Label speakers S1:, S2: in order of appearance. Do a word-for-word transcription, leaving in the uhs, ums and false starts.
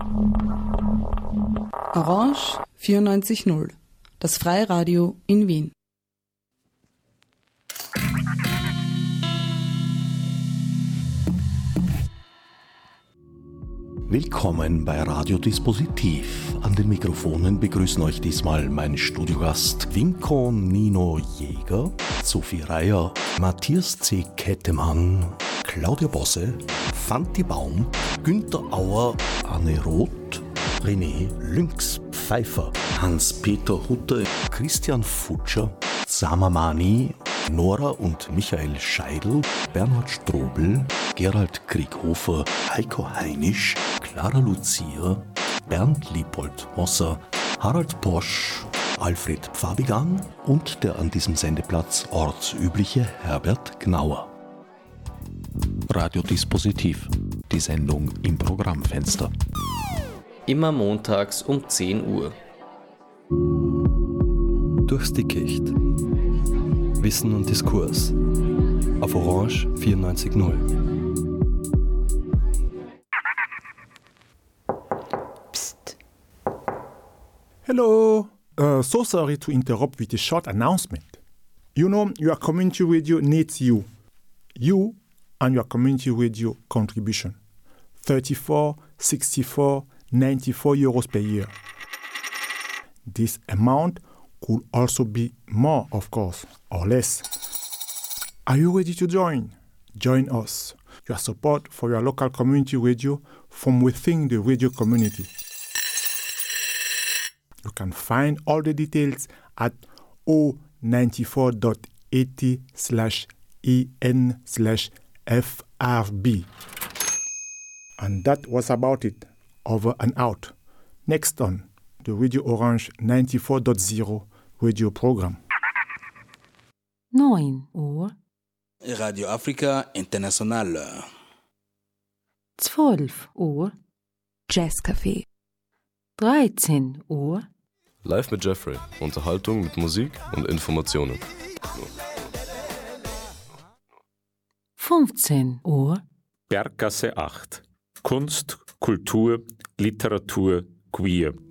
S1: Orange vierundneunzig Komma null, das Freiradio in Wien.
S2: Willkommen bei Radio Dispositiv. An den Mikrofonen begrüßen euch diesmal mein Studiogast Winko Nino Jäger, Sophie Reier, Matthias C. Kettemann, Claudia Bosse, Fanti Baum, Günther Auer, Anne Roth, René Lynx-Pfeiffer, Hans-Peter Hutter, Christian Futscher, Sama Mani, Nora und Michael Scheidl, Bernhard Strobel, Gerald Krieghofer, Heiko Heinisch, Clara Lucia, Bernd Liepold-Mosser, Harald Posch, Alfred Pfabigan und der an diesem Sendeplatz ortsübliche Herbert Gnauer. Radio Dispositiv, die Sendung im Programmfenster.
S3: Immer montags um zehn Uhr.
S4: Durchs Dickicht. Wissen und Diskurs. Auf Orange vierundneunzig Komma null.
S5: Psst. Hello. Uh, so sorry to interrupt with a short announcement. You know, your community radio needs you. You and your community radio contribution. thirty-four, sixty-four, ninety-four euros per year. This amount could also be more, of course, or less. Are you ready to join? Join us. Your support for your local community radio from within the radio community. You can find all the details at o ninety-four dot eighty slash en slash frb. And that was about it. Over and out. Next on the Radio Orange ninety-four point zero radio program.
S6: neun Uhr.
S7: Radio Afrika International.
S6: zwölf Uhr.
S8: Jazzcafé.
S6: dreizehn Uhr.
S9: Live mit Jeffrey. Unterhaltung mit Musik und Informationen.
S6: fünfzehn Uhr.
S10: Berggasse acht. Kunst, Kultur, Literatur, Queer.